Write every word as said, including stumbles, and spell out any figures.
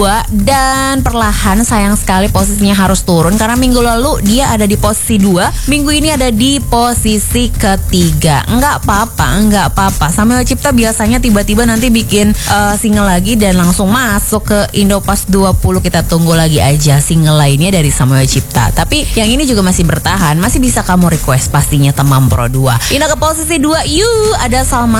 dan perlahan sayang sekali posisinya harus turun karena minggu lalu dia ada di posisi dua, minggu ini ada di posisi ketiga. Enggak apa-apa, enggak apa-apa. Samuel Cipta biasanya tiba-tiba nanti bikin uh, single lagi dan langsung masuk ke Indopas dua puluh. Kita tunggu lagi aja single lainnya dari Samuel Cipta. Tapi yang ini juga masih bertahan, masih bisa kamu request pastinya Temam Pro dua. Pindah ke posisi dua, yuk ada Salma